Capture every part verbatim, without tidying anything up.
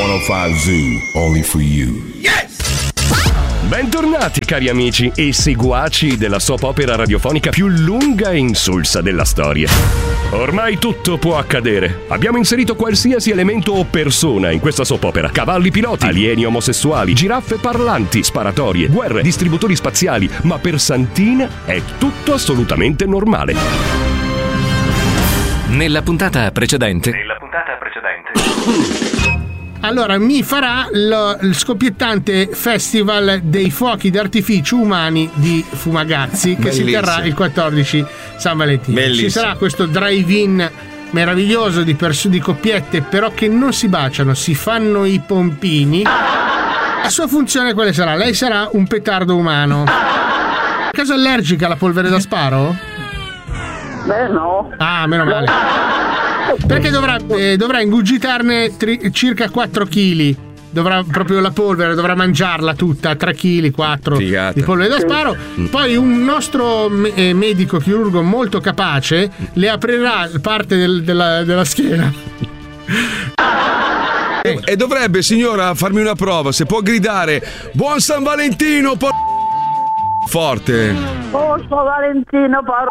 centocinque Zoo, only for you. Yes! Bentornati cari amici e seguaci della soap opera radiofonica più lunga e insulsa della storia. Ormai tutto può accadere. Abbiamo inserito qualsiasi elemento o persona in questa soap opera. Cavalli piloti, alieni omosessuali, giraffe parlanti, sparatorie, guerre, distributori spaziali, ma per Santina è tutto assolutamente normale. Nella puntata precedente Nella puntata precedente Allora, mi farà lo, il scoppiettante festival dei fuochi d'artificio umani di Fumagazzi che Bellissimo. si terrà il quattordici San Valentino. Bellissimo. Ci sarà questo drive-in meraviglioso di, pers- di coppiette, però che non si baciano, si fanno i pompini. La sua funzione quale sarà? Lei sarà un petardo umano. A caso allergica alla polvere da sparo? Beh, no. Ah, meno male. Perché dovrà, eh, dovrà ingugitarne tri- circa quattro chili. Dovrà proprio la polvere, dovrà mangiarla tutta, tre chili, quattro Figata. di polvere da sparo. Poi un nostro me- eh, medico chirurgo molto capace le aprirà parte del- della, della schiena. E dovrebbe, signora, farmi una prova. Se può gridare Buon San Valentino, por... forte. Oh, San Valentino, paro.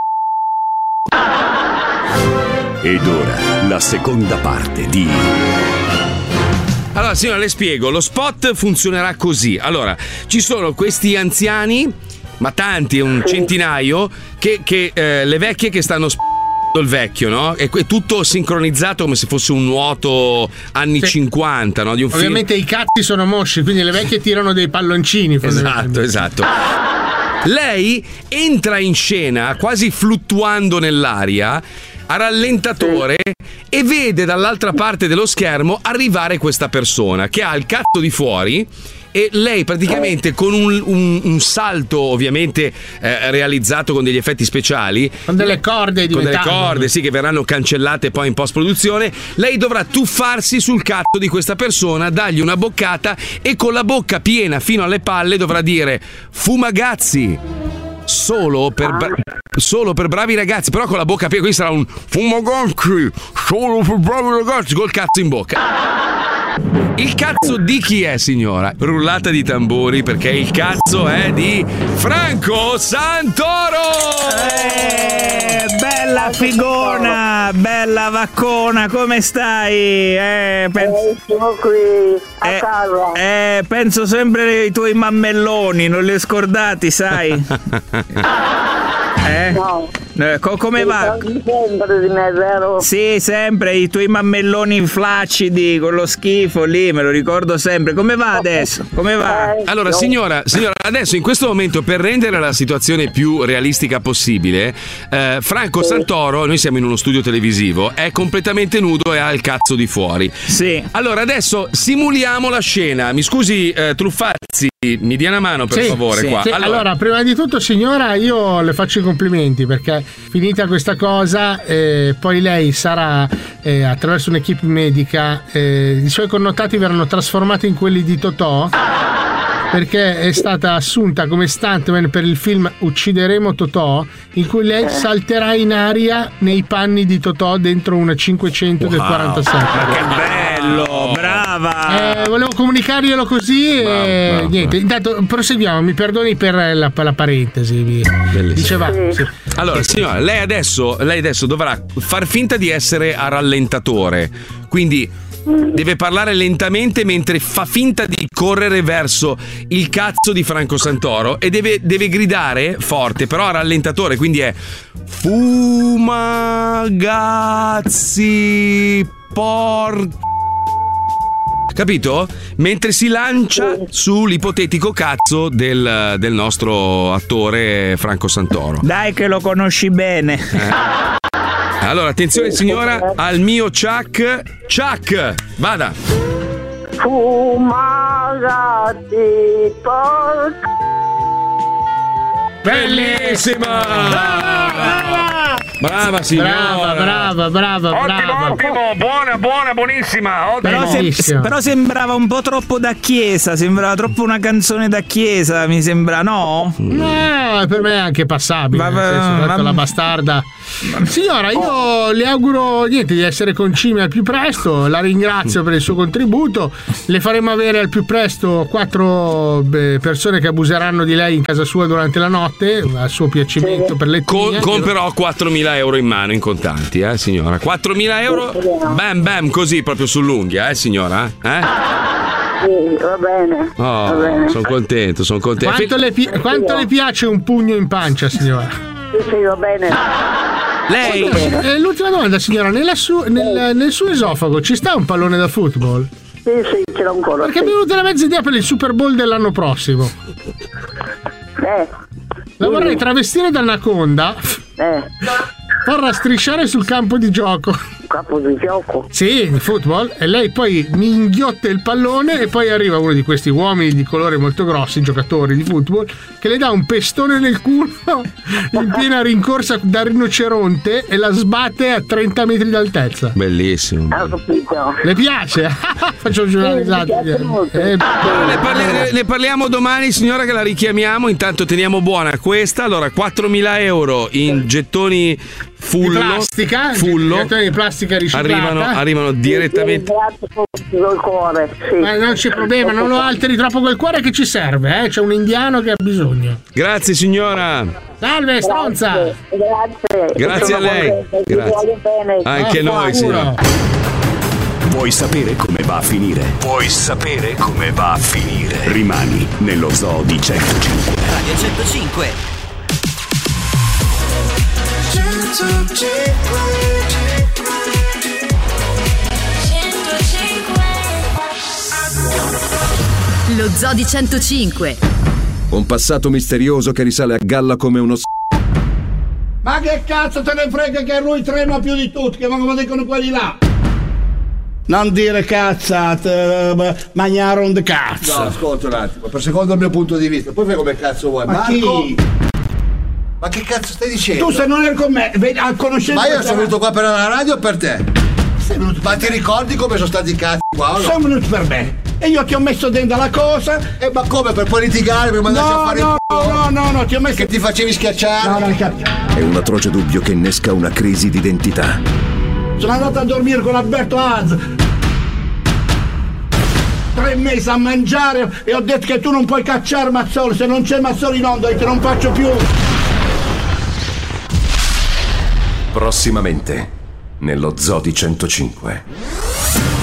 Ed ora la seconda parte di Allora, signora, le spiego. Lo spot funzionerà così. Allora, ci sono questi anziani, ma tanti, un centinaio, che, che eh, le vecchie che stanno sp- il vecchio, no? E que- tutto sincronizzato come se fosse un nuoto anni Sì. cinquanta, no? Di un Ovviamente i cazzi sono mosci, quindi le vecchie tirano dei palloncini. film. Esatto, esatto. Lei entra in scena quasi fluttuando nell'aria a rallentatore e vede dall'altra parte dello schermo arrivare questa persona che ha il cazzo di fuori e lei praticamente con un, un, un salto ovviamente eh, realizzato con degli effetti speciali, Con delle corde di con delle metallo. corde sì che verranno cancellate poi in post produzione, lei dovrà tuffarsi sul cazzo di questa persona, dargli una boccata e con la bocca piena fino alle palle dovrà dire Fumagazzi solo per bra- solo per bravi ragazzi, però con la bocca piena, quindi sarà un Fumagazzi solo per bravi ragazzi col cazzo in bocca. Il cazzo di chi è, signora? Rullata di tamburi, perché il cazzo è di Franco Santoro! Eh, bella figona, bella vaccona, come stai? Eh, pen- Eh, sono qui a eh, casa. eh, penso sempre ai tuoi mammelloni, non li ho scordati, sai? Eh? No. Eh, co- come va? Parli sempre di me, vero? Sì, sempre i tuoi mammelloni flaccidi con lo schifo lì, me lo ricordo sempre. Come va adesso? Come va? Eh, Allora, no. signora, signora, adesso in questo momento, per rendere la situazione più realistica possibile, eh, Franco Santoro, noi siamo in uno studio televisivo, è completamente nudo e ha il cazzo di fuori. Sì. Allora, adesso simuliamo la scena. Mi scusi, eh, Truffazzi, mi dia una mano per Sì, favore sì. qua. Sì, allora, prima di tutto, signora, io le faccio i complimenti perché finita questa cosa, eh, poi lei sarà eh, attraverso un'equipe medica, eh, i suoi connotati verranno trasformati in quelli di Totò. Perché è stata assunta come stuntman per il film Uccideremo Totò, in cui lei salterà in aria nei panni di Totò dentro una cinquecento del quarantasette. Che bello, brava. Eh, volevo comunicarglielo così e niente. Intanto proseguiamo, mi perdoni per la, per la parentesi. Diceva, sì. Allora, signora, lei adesso, lei adesso dovrà far finta di essere a rallentatore. Quindi deve parlare lentamente mentre fa finta di correre verso il cazzo di Franco Santoro e deve, deve gridare forte, però a rallentatore, quindi è Fumagazzi por... Capito? Mentre si lancia sull'ipotetico cazzo del, del nostro attore Franco Santoro. Dai che lo conosci bene. Eh. Allora, attenzione signora, al mio Chuck. Chuck, vada. Fumagazzi, porca. Bellissima! Brava! Brava signora! Brava, brava, brava, brava. ottimo, buona, buona, buonissima. Però, se- Benissimo. però sembrava un po' troppo da chiesa, sembrava troppo una canzone da chiesa, mi sembra, no? No, per me è anche passabile. Va- Nel senso, va- tanto la bastarda Signora, io le auguro niente di essere concime al più presto, la ringrazio per il suo contributo, le faremo avere al più presto quattro beh, persone che abuseranno di lei in casa sua durante la notte, a suo piacimento per le Con, con però quattromila euro in mano in contanti, eh signora? quattromila euro, bam bam, così proprio sull'unghia, eh signora? Eh? Sì, va bene. Oh, va bene. sono contento, sono contento. Quanto, le, pi- quanto le piace un pugno in pancia, signora? Sì, sì, va bene. Lei? Eh, l'ultima domanda, signora, nella su- nel, nel suo esofago ci sta un pallone da football? Sì, sì, ce l'ho ancora. Perché sì. mi è venuta una mezza idea per il Super Bowl dell'anno prossimo. Eh. La vorrei travestire da anaconda, Eh. farla strisciare sul campo di gioco. Capo di gioco. Sì, di football, e lei poi mi inghiotte il pallone e poi arriva uno di questi uomini di colore molto grossi, giocatori di football, che le dà un pestone nel culo in piena rincorsa da rinoceronte e la sbatte a trenta metri d'altezza. Bellissimo. Ho capito. Le piace? Faccio una risata. Sì, mi piace molto. Eh, Ne, parli- ne- ne parliamo domani, signora, che la richiamiamo. Intanto teniamo buona questa. Allora, quattromila euro in gettoni fullo, di plastica, fullo. gettoni di plastica riciclata. Arrivano, arrivano direttamente. Grazie col cuore. Sì. Ma non c'è problema, non lo alteri troppo quel cuore che ci serve, eh? C'è un indiano che ha bisogno. Grazie, signora. Salve, stronza! Grazie. Grazie Sono a lei. contenta, ti Grazie. voglio bene. Anche Ah, noi, paura. signora. Vuoi sapere come va a finire? Vuoi sapere come va a finire? Rimani nello Zoo di centocinque. Radio centocinque. Lo Zoo di centocinque. Un passato misterioso che risale a galla come uno s***. Ma che cazzo te ne frega che lui trema più di tutti, che come dicono quelli là? Non dire cazzate, uh, magnaron de cazzo. No, ascolta un attimo, per secondo il mio punto di vista, poi fai come cazzo vuoi. Ma Marco, chi? ma che cazzo stai dicendo? Tu se non eri con me, vedi, a conoscenza. Ma io sono venuto qua per la radio o per te? Sei venuto Ma ti ricordi come sono stati i cazzi qua o no? Sei venuto per me. E io ti ho messo dentro la cosa. E ma come? Per poi litigare, per mandarci No, a fare no, il culo? no, no, no, ti ho messo. Che ti facevi schiacciare? No, non capisco. È un atroce dubbio che innesca una crisi d'identità. Sono andato a dormire con Alberto Az. Tre mesi a mangiare e ho detto che tu non puoi cacciare Mazzoli. Se non c'è Mazzoli in onda, io te non faccio più. Prossimamente nello Zoo di centocinque.